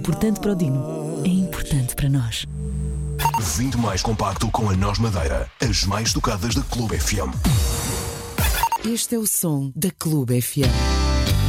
Importante para o Dino, é importante para nós. 20 mais compacto com a Nós Madeira, as mais tocadas da Clube FM. Este é o som da Clube FM.